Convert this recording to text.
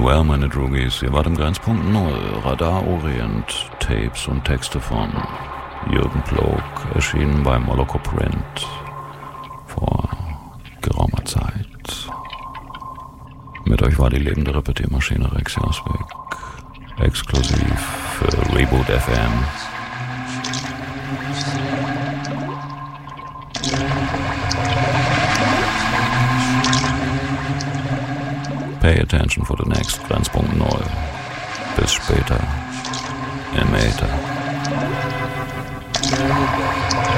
Well, meine Droogies, ihr wart im Grenzpunkt 0, Radar Orient, Tapes und Texte von Jürgen Plog, erschienen bei Moloko Print vor geraumer Zeit. Mit euch war die lebende Repetiermaschine Rex Joswig, exklusiv für Reboot FM. Pay attention for the next Grenzpunkt 0. Bis später im Äther.